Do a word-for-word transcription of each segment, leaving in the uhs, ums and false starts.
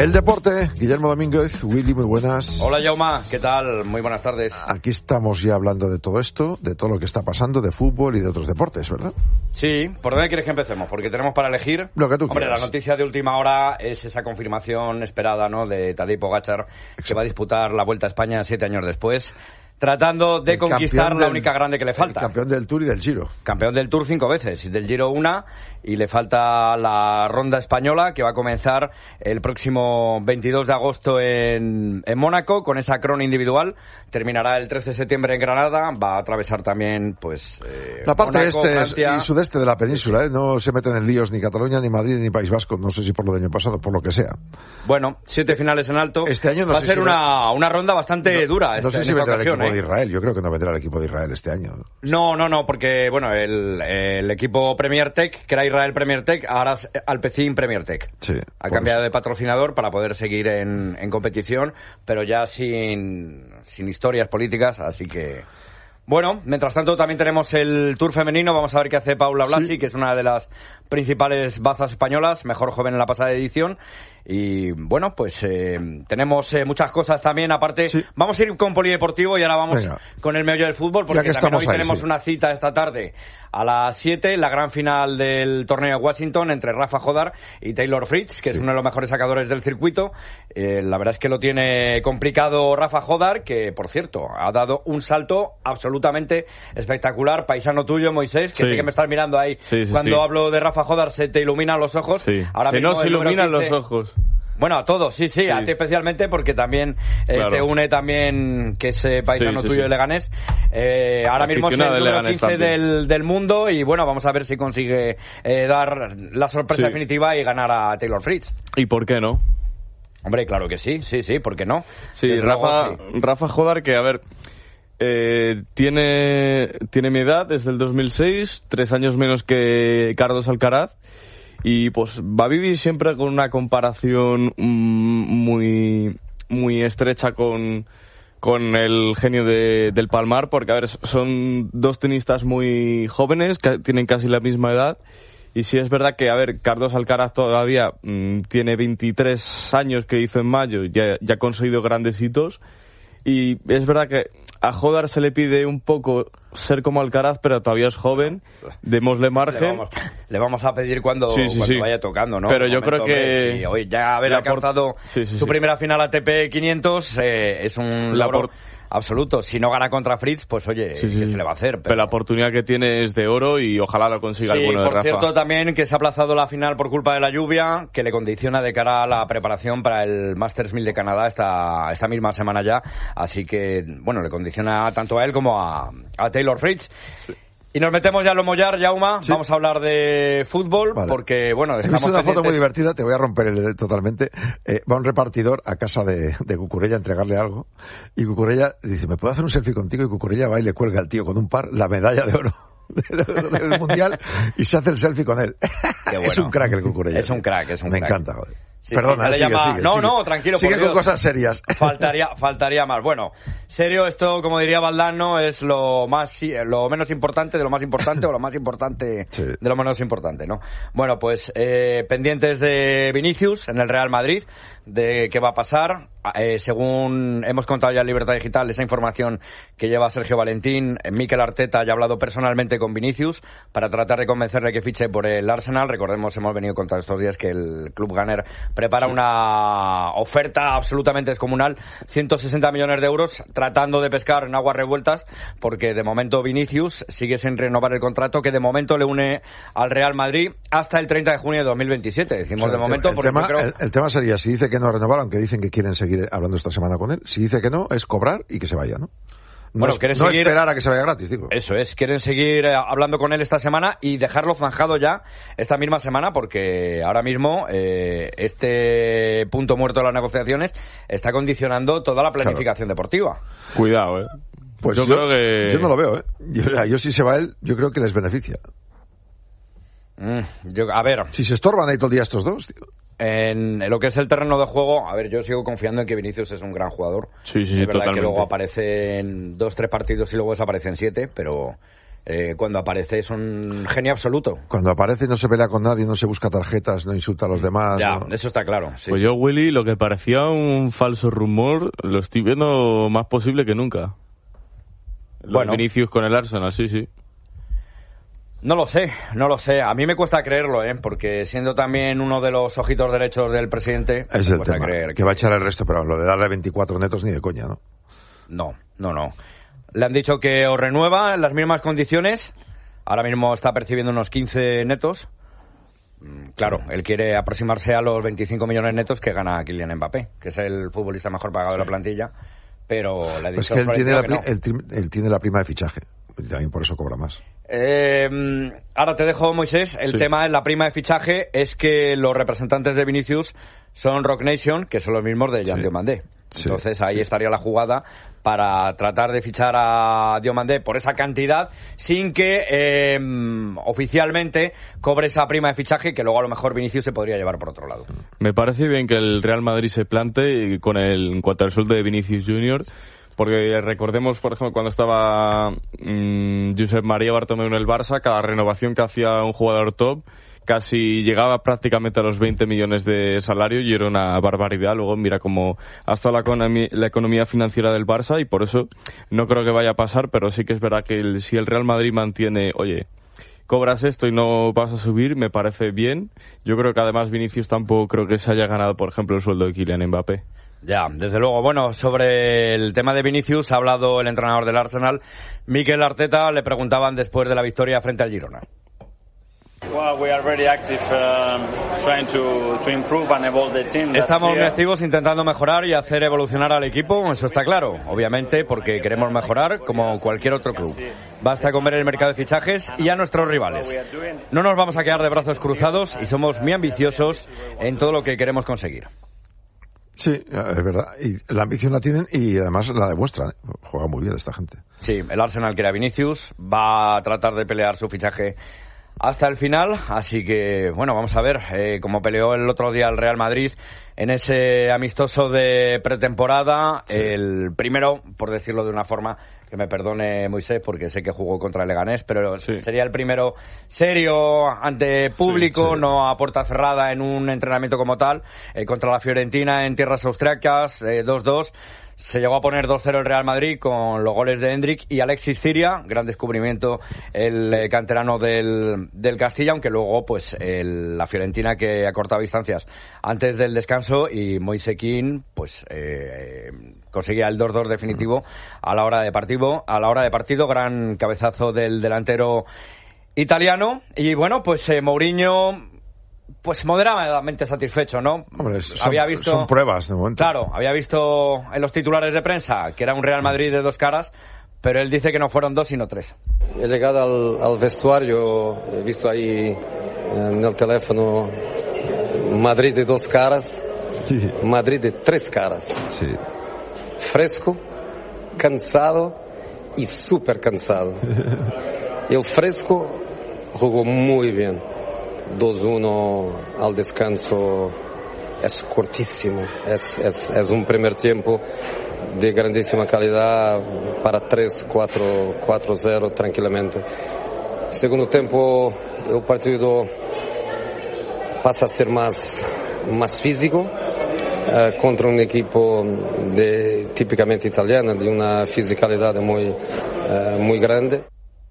El deporte, Guillermo Domínguez. Willy, muy buenas. Hola, Jauma, ¿qué tal? Muy buenas tardes. Aquí estamos ya hablando de todo esto, de todo lo que está pasando, de fútbol y de otros deportes, ¿verdad? Sí, ¿por dónde quieres que empecemos? Porque tenemos para elegir... Lo que tú Hombre, quieras. la noticia de última hora es esa confirmación esperada, ¿no?, de Tadej Pogačar, que va a disputar la Vuelta a España siete años después, tratando de El conquistar campeón la del- única grande que le falta. El campeón del Tour y del Giro. Campeón del Tour cinco veces y del Giro una, y le falta la ronda española que va a comenzar el próximo veintidós de agosto en, en Mónaco con esa crono individual. Terminará el trece de septiembre en Granada, va a atravesar también pues eh, La parte Mónaco, este Francia. y sudeste de la península, ¿eh? No se meten en líos ni Cataluña, ni Madrid, ni País Vasco. No sé si por lo del año pasado, por lo que sea. Bueno, siete finales en alto. Este año no va sé a ser si una, una ronda bastante No, dura. no este- sé en si esta vendrá el ocasión, equipo ¿eh? de Israel. Yo creo que no vendrá el equipo de Israel este año. No, no, no, porque bueno, el, el equipo Premier Tech, que era Israel Premier Tech, ahora es Alpecin Premier Tech. Sí, Ha por cambiado eso. de patrocinador para poder seguir en, en competición, pero ya sin, sin historias políticas, así que... Bueno, mientras tanto también tenemos el Tour femenino, vamos a ver qué hace Paula Blasi, Sí. que es una de las principales bazas españolas, mejor joven en la pasada edición. Y bueno, pues eh, tenemos eh, muchas cosas también, aparte, Sí. vamos a ir con polideportivo y ahora vamos Venga. con el meollo del fútbol, porque Ya que también estamos hoy ahí, tenemos sí. una cita esta tarde a las siete, la gran final del torneo de Washington entre Rafa Jodar y Taylor Fritz, que Sí. es uno de los mejores sacadores del circuito. Eh, la verdad es que lo tiene complicado Rafa Jodar, que por cierto ha dado un salto absolutamente espectacular. Paisano tuyo, Moisés, que Sí. sé que me estás mirando ahí. Sí, sí, Cuando sí. hablo de Rafa Jodar se te iluminan los ojos. Sí. Ahora Se mismo nos el número iluminan quince los ojos. Bueno, a todos, sí, sí, Sí. a ti especialmente porque también eh, Claro. te une también que es eh, paisano Sí, sí, tuyo sí. de Leganés. Eh, ahora mismo es el Aficionado de número Leganés quince también. del, del mundo y bueno, vamos a ver si consigue eh, dar la sorpresa Sí. definitiva y ganar a Taylor Fritz. ¿Y por qué no? Hombre, claro que sí, sí, sí, ¿por qué no? Sí, Desde Rafa, luego, sí. Rafa Jodar, que a ver, eh, tiene, tiene mi edad, desde el dos mil seis, tres años menos que Carlos Alcaraz, y pues va a vivir siempre con una comparación mm, muy, muy estrecha con, con el genio de- del Palmar, porque a ver, son dos tenistas muy jóvenes, que tienen casi la misma edad. Y sí es verdad que, a ver, Carlos Alcaraz todavía mm, tiene veintitrés años, que hizo en mayo, ya, ya ha conseguido grandes hitos. Y es verdad que a Jodar se le pide un poco ser como Alcaraz, pero todavía es joven, démosle Le margen. vamos, le vamos a pedir cuando, Sí, sí, cuando sí. vaya tocando, ¿no? Pero Un yo momento, creo que- hombre, sí, hoy ya haber la por- alcanzado Sí, sí, su sí. primera final A T P quinientos eh, es un La logro por- absoluto. Si no gana contra Fritz, pues oye, Sí, sí, ¿qué sí. se le va a hacer? Pero la oportunidad que tiene es de oro y ojalá lo consiga Sí, el bueno de por Rafa. cierto también que se ha aplazado la final por culpa de la lluvia, que le condiciona de cara a la preparación para el Masters mil de Canadá esta, esta misma semana ya. Así que, bueno, le condiciona tanto a él como a, a Taylor Fritz. Y nos metemos ya en lo mollar, Jauma. Sí. Vamos a hablar de fútbol, Vale. porque, bueno, He estamos visto una foto muy pendientes- divertida, te voy a romper el totalmente. Eh, va un repartidor a casa de, de Cucurella a entregarle algo y Cucurella dice, ¿me puedo hacer un selfie contigo? Y Cucurella va y le cuelga al tío con un par la medalla de oro del, del mundial y se hace el selfie con él. Qué Es bueno. un crack el Cucurella. Es un crack, es un Me crack. encanta, joder. Sí, Perdona, sí, ya sigue, le llama- sigue, No, sigue. no, tranquilo, Sigue por con Dios. cosas serias. Faltaría, faltaría más. Bueno, serio, esto, como diría Valdano, es lo más, lo menos importante de lo más importante o lo más importante Sí. de lo menos importante, ¿no? Bueno, pues eh, pendientes de Vinicius en el Real Madrid, de qué va a pasar. Eh, según hemos contado ya en Libertad Digital, esa información que lleva Sergio Valentín, eh, Mikel Arteta ya ha hablado personalmente con Vinicius para tratar de convencerle que fiche por el Arsenal. Recordemos, hemos venido contando estos días que el club Gunner prepara una oferta absolutamente descomunal, ciento sesenta millones de euros, tratando de pescar en aguas revueltas, porque de momento Vinicius sigue sin renovar el contrato, que de momento le une al Real Madrid hasta el treinta de junio de dos mil veintisiete. Decimos O sea, de momento el, porque tema, creo... el, el tema sería, si dice que no renovar, aunque dicen que quieren seguir hablando esta semana con él, si dice que no, es cobrar y que se vaya, ¿no? No, Bueno, es- quieren no seguir- esperar a que se vaya gratis, digo. Eso es, quieren seguir eh, hablando con él esta semana y dejarlo zanjado ya esta misma semana, porque ahora mismo eh, este punto muerto de las negociaciones está condicionando toda la planificación deportiva. Cuidado, eh. Pues yo, yo, creo que... yo no lo veo, ¿eh? Yo, yo si se va él, yo creo que les beneficia. Mm, yo, a ver, Si se estorban ahí todo el día estos dos, tío. en lo que es el terreno de juego, a ver, yo sigo confiando en que Vinicius es un gran jugador. Sí, sí, sí, es verdad totalmente. que luego aparece en dos, tres partidos y luego desaparece en siete, pero eh, cuando aparece es un genio absoluto. Cuando aparece no se pelea con nadie, no se busca tarjetas, no insulta a los demás. Ya, no. eso está claro. Sí. Pues yo, Willy, lo que parecía un falso rumor, lo estoy viendo más posible que nunca. Los Bueno. Vinicius con el Arsenal, sí, sí. No lo sé, no lo sé. A mí me cuesta creerlo, ¿eh? Porque siendo también uno de los ojitos derechos del presidente, Es me el cuesta tema, creer que... que va a echar el resto, pero lo de darle veinticuatro netos ni de coña, ¿no? No, no, no. Le han dicho que os renueva en las mismas condiciones. Ahora mismo está percibiendo unos quince netos. Claro, él quiere aproximarse a los veinticinco millones netos que gana Kylian Mbappé, que es el futbolista mejor pagado de la plantilla. Pero le ha dicho pues que él tiene, la, que no. él, él tiene la prima de fichaje. Y también por eso cobra más. Eh, ahora te dejo, Moisés. El sí. tema en la prima de fichaje es que los representantes de Vinicius son Rock Nation, que son los mismos de Jean sí. Diomandé. Sí, Entonces ahí sí. estaría la jugada para tratar de fichar a Diomandé por esa cantidad sin que eh, oficialmente cobre esa prima de fichaje que luego a lo mejor Vinicius se podría llevar por otro lado. Me parece bien que el Real Madrid se plante con el, en cuanto al sueldo de Vinicius Junior, porque recordemos, por ejemplo, cuando estaba mmm, Josep María Bartomeu en el Barça, cada renovación que hacía un jugador top casi llegaba prácticamente a los veinte millones de salario y era una barbaridad. Luego mira cómo ha estado la economía, la economía financiera del Barça y por eso no creo que vaya a pasar, pero sí que es verdad que el, si el Real Madrid mantiene, oye, cobras esto y no vas a subir, me parece bien. Yo creo que además Vinicius tampoco creo que se haya ganado, por ejemplo, el sueldo de Kylian Mbappé. Ya, desde luego. Bueno, sobre el tema de Vinicius ha hablado el entrenador del Arsenal, Mikel Arteta. Le preguntaban después de la victoria frente al Girona. Estamos muy activos intentando mejorar y hacer evolucionar al equipo, eso está claro, obviamente, porque queremos mejorar como cualquier otro club. Basta con ver el mercado de fichajes y a nuestros rivales. No nos vamos a quedar de brazos cruzados y somos muy ambiciosos en todo lo que queremos conseguir. Sí, es verdad. Y la ambición la tienen y además la demuestran. Juega muy bien esta gente. Sí, el Arsenal quiere a Vinicius, va a tratar de pelear su fichaje hasta el final, así que bueno, vamos a ver eh, cómo peleó el otro día el Real Madrid en ese amistoso de pretemporada, sí. El primero, por decirlo de una forma, que me perdone Moisés porque sé que jugó contra el Leganés, pero sí. Sería el primero serio ante público, sí, sí. No a puerta cerrada en un entrenamiento como tal, eh, contra la Fiorentina en tierras austriacas, eh, dos dos. Se llegó a poner dos cero el Real Madrid con los goles de Hendrik y Alexis Ciria, gran descubrimiento el eh, canterano del, del Castilla, aunque luego pues el, la Fiorentina que acortaba distancias antes del descanso y Moise Kean pues eh, conseguía el dos dos definitivo a la hora de partido, a la hora de partido, gran cabezazo del delantero italiano y bueno pues eh, Mourinho pues moderadamente satisfecho, ¿no? Hombre, son, había visto, son pruebas de momento. Claro, había visto en los titulares de prensa que era un Real Madrid de dos caras, pero él dice que no fueron dos sino tres. He llegado al, al vestuario, he visto ahí en el teléfono Madrid de dos caras, sí. Madrid de tres caras. Sí. Fresco, cansado y súper cansado. El fresco jugó muy bien. dos uno al descanso es cortísimo, es, es, es un primer tiempo de grandísima calidad para tres cuatro cero tranquilamente. Segundo tiempo el partido pasa a ser más, más físico eh, contra un equipo de, típicamente italiano, de una fisicalidad muy, eh, muy grande.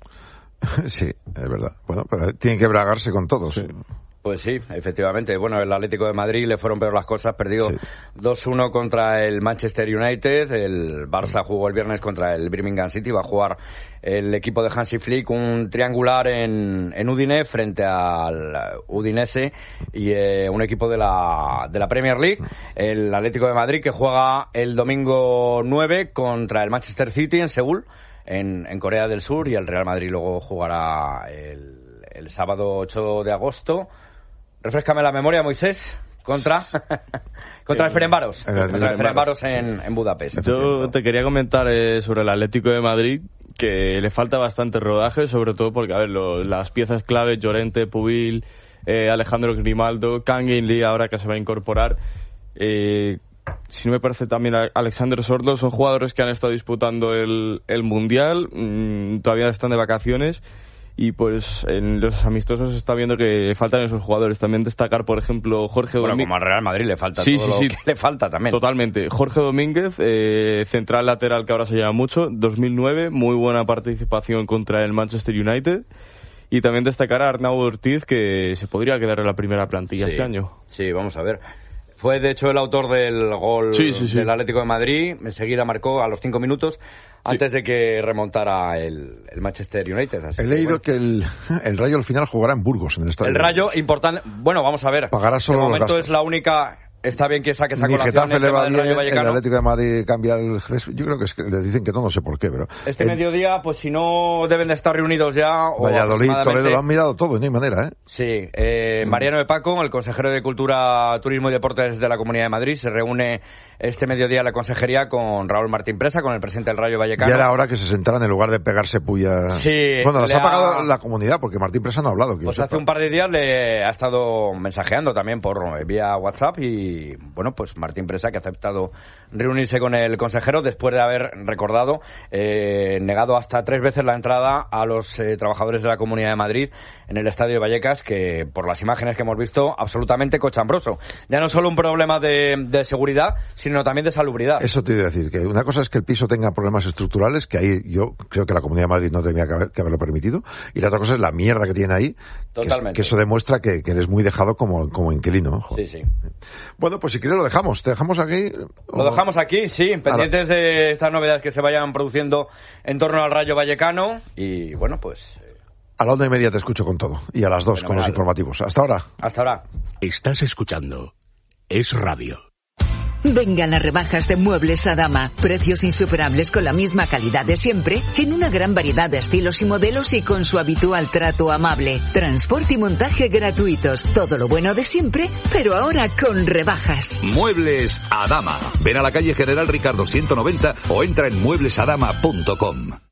Sí, es verdad. Bueno, pero tienen que bragarse con todos. Sí. Pues sí, efectivamente. Bueno, el Atlético de Madrid le fueron peor las cosas. Perdió sí. dos uno contra el Manchester United. El Barça jugó el viernes contra el Birmingham City. Va a jugar el equipo de Hansi Flick un triangular en, en Udine frente al Udinese y eh, un equipo de la, de la Premier League. El Atlético de Madrid que juega el domingo nueve contra el Manchester City en Seúl. En, en Corea del Sur y el Real Madrid luego jugará el, el sábado ocho de agosto. Refréscame la memoria, Moisés, contra contra el Ferencváros, contra el Ferencváros en, en Budapest. Yo te quería comentar eh, sobre el Atlético de Madrid, que le falta bastante rodaje, sobre todo porque, a ver, lo, las piezas clave, Llorente, Pubil, eh, Alejandro Grimaldo, Kang In Lee ahora que se va a incorporar, eh, si no me parece también Alexander Sordo, son jugadores que han estado disputando el, el Mundial, mmm, todavía están de vacaciones. Y pues en los amistosos se está viendo que faltan esos jugadores. También destacar, por ejemplo, Jorge bueno, Domínguez. Como al Real Madrid le falta sí, todo sí, lo sí. que le falta también. Totalmente. Jorge Domínguez, eh, central lateral que ahora se llama mucho, dos mil nueve, muy buena participación contra el Manchester United. Y también destacar a Arnau Ortiz, que se podría quedar en la primera plantilla sí, este año. Sí, vamos a ver. Fue, de hecho, el autor del gol sí, sí, sí. del Atlético de Madrid. Enseguida marcó a los cinco minutos antes sí. de que remontara el, el Manchester United. Así He que, leído bueno. que el, el Rayo al final jugará en Burgos, en el estadio. El Rayo, importante. Bueno, vamos a ver. Pagará solo de momento los gastos. es la única. Está bien que saque esa Ni colación Getafe el le tema va del bien, Rayo Vallecano. el Atlético de Madrid cambia el... Yo creo que es que le dicen que no, no sé por qué, pero... Este el, mediodía, pues si no deben de estar reunidos ya... O Valladolid, Toledo, lo han mirado todo, no hay manera, ¿eh? Sí, eh, Mariano de Paco, el consejero de Cultura, Turismo y Deportes de la Comunidad de Madrid, se reúne este mediodía en la consejería con Raúl Martín Presa, con el presidente del Rayo Vallecano. Y era hora que se sentaran en lugar de pegarse puya... Sí. Bueno, las ha ha pagado la comunidad, porque Martín Presa no ha hablado. Pues hace un par de días le ha estado mensajeando también por vía WhatsApp y, bueno, pues Martín Presa, que ha aceptado reunirse con el consejero después de haber recordado, eh, negado hasta tres veces la entrada a los eh, trabajadores de la Comunidad de Madrid en el Estadio de Vallecas, que por las imágenes que hemos visto, absolutamente cochambroso. Ya no solo un problema de, de seguridad, sino también de salubridad. Eso te iba a decir, que una cosa es que el piso tenga problemas estructurales, que ahí yo creo que la Comunidad de Madrid no tenía que, haber, que haberlo permitido, y la otra cosa es la mierda que tiene ahí. Totalmente. Que, que eso demuestra que, que eres muy dejado como, como inquilino. Sí, sí. Bueno, pues si quieres lo dejamos. ¿Te dejamos aquí? Lo dejamos aquí, sí, pendientes de estas novedades que se vayan produciendo en torno al Rayo Vallecano. Y bueno, pues... A la una y media te escucho con todo. Y a las dos con los informativos. Hasta ahora. Hasta ahora. Estás escuchando Es Radio. Vengan las rebajas de Muebles Adama. Precios insuperables con la misma calidad de siempre, en una gran variedad de estilos y modelos y con su habitual trato amable. Transporte y montaje gratuitos. Todo lo bueno de siempre, pero ahora con rebajas. Muebles Adama. Ven a la calle General Ricardo ciento noventa o entra en muebles adama punto com.